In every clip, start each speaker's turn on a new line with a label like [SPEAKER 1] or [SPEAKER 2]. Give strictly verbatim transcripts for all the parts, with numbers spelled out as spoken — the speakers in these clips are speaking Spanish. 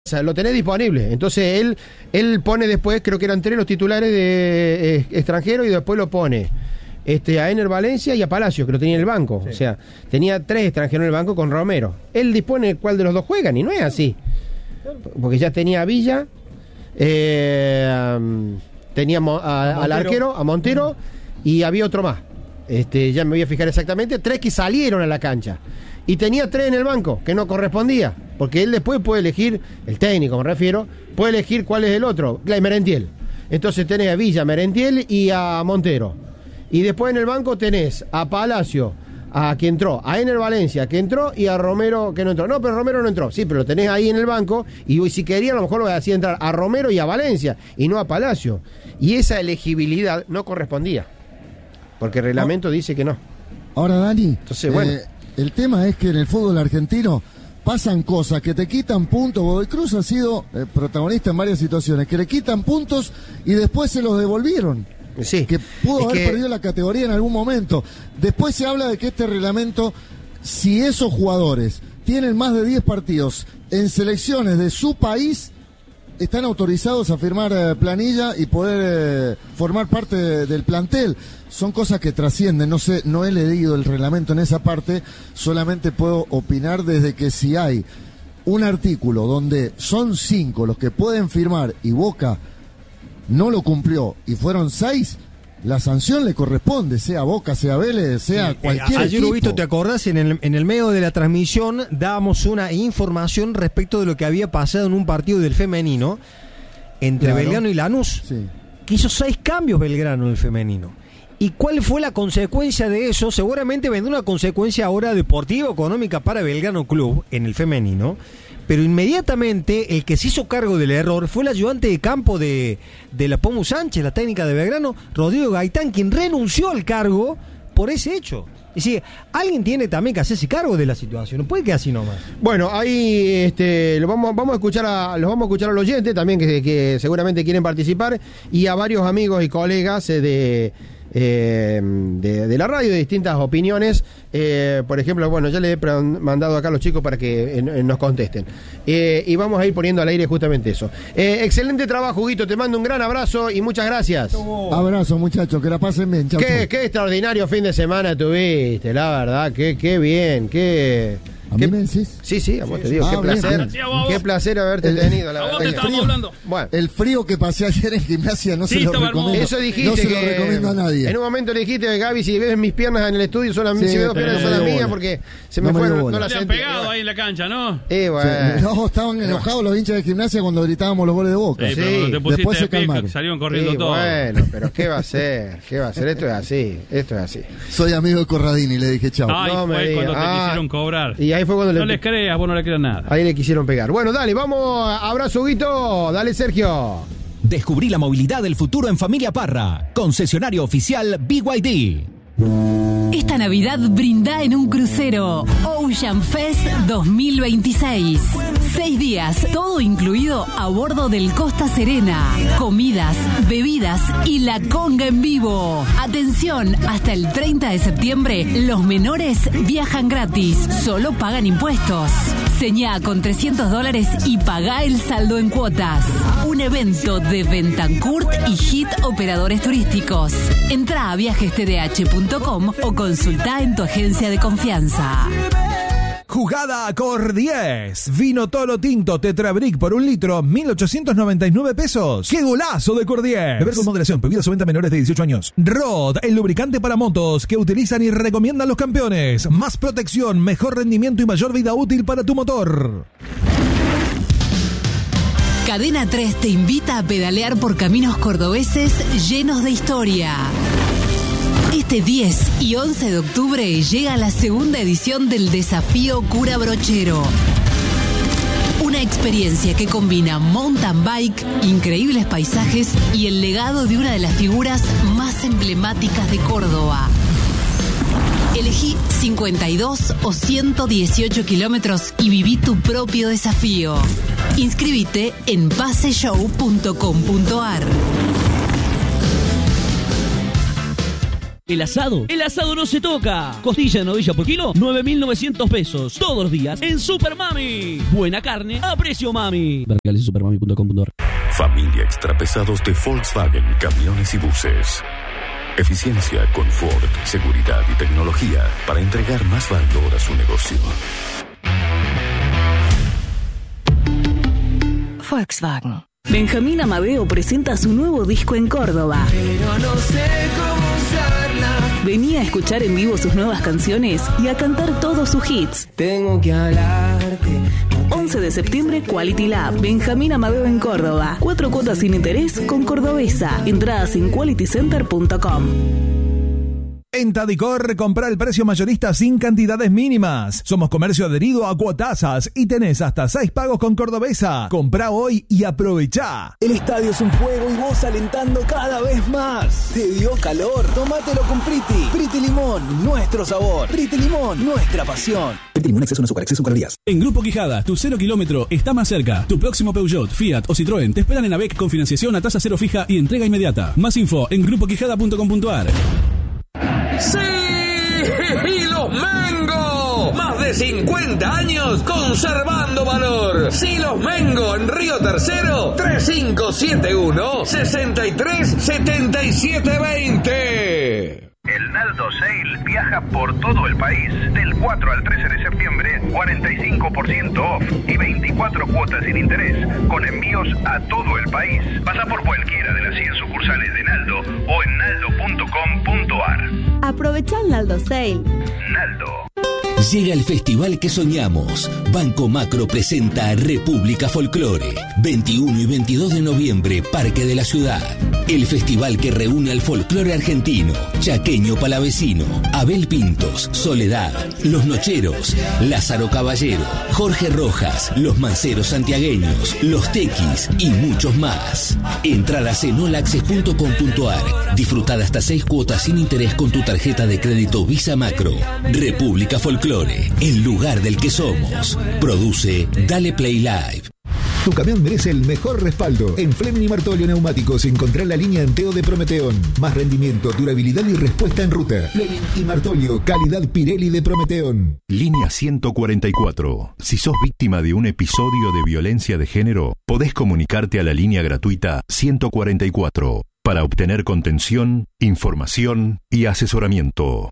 [SPEAKER 1] O sea, lo tenés disponible. Entonces él él pone después, creo que eran tres los titulares de eh, extranjeros, y después lo pone este, a Ener Valencia y a Palacio, que lo tenía en el banco. Sí. O sea, tenía tres extranjeros en el banco con Romero. Él dispone cuál de los dos juegan, y no es así. Porque ya tenía a Villa, eh, um, teníamos a, a al arquero, a Montero, y había otro más. Este, ya me voy a fijar exactamente. Tres que salieron a la cancha. Y tenía tres en el banco, que no correspondía. Porque él después puede elegir, el técnico me refiero, puede elegir cuál es el otro, Clay Merentiel. Entonces tenés a Villa, Merentiel y a Montero. Y después en el banco tenés a Palacio, a que entró, a Ener Valencia, que entró, y a Romero, que no entró. No, pero Romero no entró. Sí, pero lo tenés ahí en el banco, y si quería a lo mejor lo hacía entrar a Romero y a Valencia, y no a Palacio. Y esa elegibilidad no correspondía, porque el reglamento oh. dice que no.
[SPEAKER 2] Ahora, Dani,
[SPEAKER 1] entonces, bueno.
[SPEAKER 2] Eh, el tema es que en el fútbol argentino pasan cosas que te quitan puntos. Godoy Cruz ha sido eh, protagonista en varias situaciones, que le quitan puntos y después se los devolvieron.
[SPEAKER 1] Sí,
[SPEAKER 2] que pudo
[SPEAKER 1] es
[SPEAKER 2] haber
[SPEAKER 1] que...
[SPEAKER 2] perdido la categoría en algún momento. Después se habla de que este reglamento, si esos jugadores tienen más de diez partidos en selecciones de su país, están autorizados a firmar eh, planilla y poder eh, formar parte de, del plantel. Son cosas que trascienden, no sé, no he leído el reglamento en esa parte, solamente puedo opinar desde que si hay un artículo donde son cinco los que pueden firmar y Boca no lo cumplió y fueron seis, la sanción le corresponde, sea Boca, sea Vélez, sea sí, cualquier
[SPEAKER 3] eh, ayer,
[SPEAKER 2] equipo.
[SPEAKER 3] Huguito, ¿te acordás? En el, en el medio de la transmisión dábamos una información respecto de lo que había pasado en un partido del femenino entre claro. Belgrano y Lanús, sí. que hizo seis cambios Belgrano en el femenino. ¿Y cuál fue la consecuencia de eso? Seguramente vendrá una consecuencia ahora deportiva o económica para Belgrano Club en el femenino, pero inmediatamente el que se hizo cargo del error fue el ayudante de campo de, de la Pomu Sánchez, la técnica de Belgrano, Rodrigo Gaitán, quien renunció al cargo por ese hecho. Es decir, alguien tiene también que hacerse cargo de la situación, no puede quedar así nomás.
[SPEAKER 1] Bueno, ahí este, lo vamos, vamos a escuchar a, los vamos a escuchar a los oyentes también que, que seguramente quieren participar, y a varios amigos y colegas eh, de... Eh, de, de la radio, de distintas opiniones. Eh, por ejemplo, bueno, ya le he mandado acá a los chicos para que eh, nos contesten. Eh, y vamos a ir poniendo al aire justamente eso. Eh, excelente trabajo, Huguito. Te mando un gran abrazo y muchas gracias.
[SPEAKER 2] Oh. Abrazo, muchachos. Que la pasen bien. Chau,
[SPEAKER 1] qué,
[SPEAKER 2] chau.
[SPEAKER 1] Qué extraordinario fin de semana tuviste, la verdad. Qué, qué bien. Qué.
[SPEAKER 2] ¿A
[SPEAKER 1] ¿Qué?
[SPEAKER 2] mí me decís?
[SPEAKER 1] Sí, sí, a vos
[SPEAKER 2] sí,
[SPEAKER 1] te digo,
[SPEAKER 2] sí.
[SPEAKER 1] qué
[SPEAKER 2] ah,
[SPEAKER 1] placer,
[SPEAKER 2] bien,
[SPEAKER 1] bien. Qué placer haberte el, tenido, la
[SPEAKER 4] a vos
[SPEAKER 1] verdad.
[SPEAKER 4] te estábamos hablando.
[SPEAKER 2] Bueno. El frío que pasé ayer en gimnasia no sí, se lo recomiendo.
[SPEAKER 1] Eso dijiste,
[SPEAKER 2] no se
[SPEAKER 1] que
[SPEAKER 2] lo recomiendo a nadie.
[SPEAKER 1] En un momento le dijiste, Gaby, si ves mis piernas en el estudio, son las sí, si veo piernas son las mías, porque se me,
[SPEAKER 2] no
[SPEAKER 1] fueron,
[SPEAKER 2] me
[SPEAKER 1] no las
[SPEAKER 4] se han
[SPEAKER 1] sentí.
[SPEAKER 4] pegado ahí en la cancha, ¿no?
[SPEAKER 1] Eh, bueno.
[SPEAKER 2] Sí, no, estaban enojados los hinchas de gimnasia cuando gritábamos los goles de Boca.
[SPEAKER 4] Sí,
[SPEAKER 2] sí.
[SPEAKER 4] Pero te pusiste
[SPEAKER 2] después se
[SPEAKER 4] de pie,
[SPEAKER 2] calmaron.
[SPEAKER 4] Salieron corriendo
[SPEAKER 1] sí,
[SPEAKER 4] todos.
[SPEAKER 1] Bueno, pero ¿qué va a ser? ¿Qué va a ser? Esto es así, esto es así.
[SPEAKER 2] Soy amigo de Corradini, le dije chao.
[SPEAKER 4] Ay,
[SPEAKER 1] no
[SPEAKER 4] fue
[SPEAKER 1] me
[SPEAKER 4] cuando
[SPEAKER 1] diga.
[SPEAKER 4] te
[SPEAKER 1] ah,
[SPEAKER 4] quisieron cobrar.
[SPEAKER 1] Y ahí fue cuando
[SPEAKER 4] no
[SPEAKER 1] le...
[SPEAKER 4] les creas, vos no le creas nada.
[SPEAKER 1] Ahí le quisieron pegar. Bueno, dale, vamos. Abrazo, Huguito. Dale, Sergio.
[SPEAKER 5] Descubrí la movilidad del futuro en Familia Parra. Concesionario oficial B Y D.
[SPEAKER 6] Esta Navidad brinda en un crucero Ocean Fest dos mil veintiséis. Seis días, todo incluido a bordo del Costa Serena. Comidas, bebidas y la conga en vivo. Atención, hasta el treinta de septiembre los menores viajan gratis, solo pagan impuestos. Señá con trescientos dólares y pagá el saldo en cuotas. Un evento de Bentancurt y Hit Operadores Turísticos. Entrá a viajes t d h punto com o consultá en tu agencia de confianza.
[SPEAKER 7] Jugada Cor diez. Vino Tolo Tinto Tetra Brick por un litro, mil ochocientos noventa y nueve pesos. ¡Qué golazo de Cor diez! Beber con moderación, bebidas o venta menores de dieciocho años. Rod, el lubricante para motos que utilizan y recomiendan los campeones. Más protección, mejor rendimiento y mayor vida útil para tu motor.
[SPEAKER 6] Cadena tres te invita a pedalear por caminos cordobeses llenos de historia. Este diez y once de octubre llega la segunda edición del Desafío Cura Brochero. Una experiencia que combina mountain bike, increíbles paisajes y el legado de una de las figuras más emblemáticas de Córdoba. Elegí cincuenta y dos o ciento dieciocho kilómetros y viví tu propio desafío. Inscríbete en paseshow punto com punto ar.
[SPEAKER 8] ¿El asado? El asado no se toca. Costilla de novilla por kilo, nueve mil novecientos pesos. Todos los días en Super Mami. Buena carne a precio mami. Vergales supermami punto com punto a r.
[SPEAKER 9] Familia Extrapesados de Volkswagen, camiones y buses. Eficiencia, confort, seguridad y tecnología para entregar más valor a su negocio.
[SPEAKER 10] Volkswagen. Benjamín Amadeo presenta su nuevo disco en Córdoba.
[SPEAKER 11] Pero no sé cómo usarla.
[SPEAKER 10] Vení a escuchar en vivo sus nuevas canciones y a cantar todos sus hits.
[SPEAKER 11] Tengo que hablarte.
[SPEAKER 10] once de septiembre, Quality Lab. Benjamín Amadeo en Córdoba. Cuatro cuotas sin interés con Cordobesa. Entradas en quality center punto com.
[SPEAKER 7] En Tadicor, compra el precio mayorista sin cantidades mínimas. Somos comercio adherido a Cuotasas y tenés hasta seis pagos con Cordobesa. Comprá hoy y aprovechá.
[SPEAKER 12] El estadio es un fuego y vos alentando cada vez más. ¿Te dio calor? Tómatelo con Priti. Priti Limón, nuestro sabor. Priti Limón, nuestra pasión. Priti Limón, exceso en azúcar, exceso en calorías.
[SPEAKER 13] En Grupo Quijada, tu cero kilómetro está más cerca. Tu próximo Peugeot, Fiat o Citroën te esperan en AVEC con financiación a tasa cero fija y entrega inmediata. Más info en grupo quijada punto com punto a r.
[SPEAKER 14] ¡Sí! ¡Y los Mengo! Más de cincuenta años conservando valor. ¡Sí, los Mengo! En Río Tercero, tres cinco siete uno, seis tres siete siete dos cero.
[SPEAKER 15] El Naldo Sale viaja por todo el país. Del cuatro al trece de septiembre, cuarenta y cinco por ciento off y veinticuatro cuotas sin interés, con envíos a todo el país. Pasa por cualquiera de las cien sucursales de Naldo o en naldo punto com punto a r.
[SPEAKER 16] Aprovecha el Naldo Sale.
[SPEAKER 15] Naldo.
[SPEAKER 17] Llega el festival que soñamos. Banco Macro presenta República Folclore. veintiuno y veintidós de noviembre, Parque de la Ciudad. El festival que reúne al folclore argentino, chaqueño palavecino, Abel Pintos, Soledad, Los Nocheros, Lázaro Caballero, Jorge Rojas, Los Manceros Santiagueños, Los Tequis y muchos más. Entradas en all access punto com punto a r. Disfrutad hasta seis cuotas sin interés con tu tarjeta de crédito Visa Macro. República Folclore, el lugar del que somos. Produce Dale Play Live.
[SPEAKER 18] Tu camión merece el mejor respaldo. En Fleming y Martolio Neumáticos encontrá la línea Anteo de Prometeón. Más rendimiento, durabilidad y respuesta en ruta. Fleming y Martolio, calidad Pirelli de Prometeón.
[SPEAKER 9] Línea ciento cuarenta y cuatro. Si sos víctima de un episodio de violencia de género, podés comunicarte a la línea gratuita ciento cuarenta y cuatro para obtener contención, información y asesoramiento.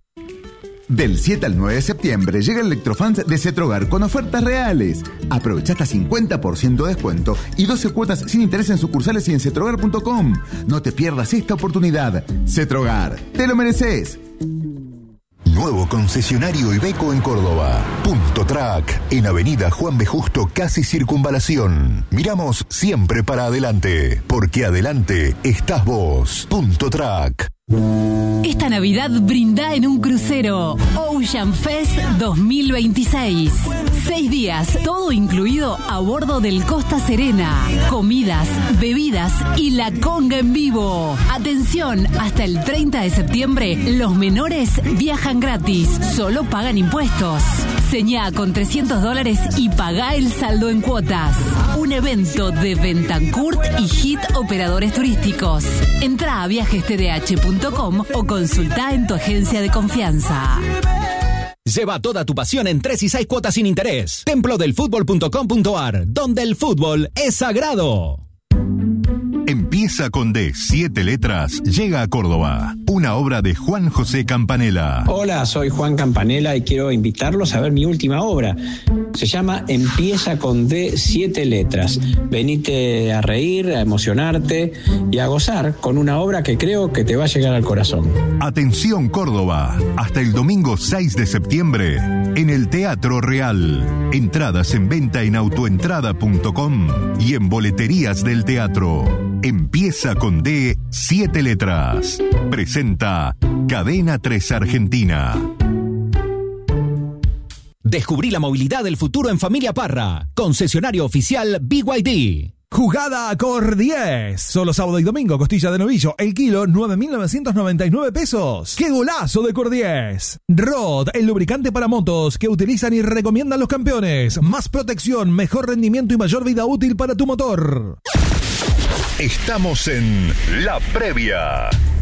[SPEAKER 19] Del siete al nueve de septiembre llega el Electrofans de Cetrogar con ofertas reales. Aprovecha hasta cincuenta por ciento de descuento y doce cuotas sin interés en sucursales y en cetrogar punto com. No te pierdas esta oportunidad. Cetrogar, te lo mereces.
[SPEAKER 9] Nuevo concesionario Iveco en Córdoba. Punto Track, en Avenida Juan B. Justo, casi Circunvalación. Miramos siempre para adelante, porque adelante estás vos. Punto Track.
[SPEAKER 6] Esta Navidad brinda en un crucero Ocean Fest dos mil veintiséis. Seis días, todo incluido a bordo del Costa Serena. Comidas, bebidas y la conga en vivo. Atención, hasta el treinta de septiembre los menores viajan gratis, solo pagan impuestos. Señá con trescientos dólares y pagá el saldo en cuotas. Un evento de Bentancourt y Hit Operadores Turísticos. Entrá a viajes t d h punto com o consultá en tu agencia de confianza.
[SPEAKER 5] Lleva toda tu pasión en tres y seis cuotas sin interés. templo del fútbol punto com punto a r, donde el fútbol es sagrado.
[SPEAKER 9] Empieza con D, siete letras, llega a Córdoba. Una obra de Juan José Campanella.
[SPEAKER 20] Hola, soy Juan Campanella y quiero invitarlos a ver mi última obra. Se llama Empieza con D, siete letras. Venite a reír, a emocionarte y a gozar con una obra que creo que te va a llegar al corazón.
[SPEAKER 9] Atención Córdoba, hasta el domingo seis de septiembre en el Teatro Real. Entradas en venta en autoentrada punto com y en boleterías del teatro. Empieza con D, siete letras. Presenta Cadena tres Argentina.
[SPEAKER 5] Descubrí la movilidad del futuro en Familia Parra. Concesionario oficial B Y D.
[SPEAKER 7] Jugada Cor diez. Solo sábado y domingo, costilla de novillo, el kilo, nueve mil novecientos noventa y nueve pesos. ¡Qué golazo de Cor diez! Rod, el lubricante para motos que utilizan y recomiendan los campeones. Más protección, mejor rendimiento y mayor vida útil para tu motor.
[SPEAKER 9] Estamos en La Previa.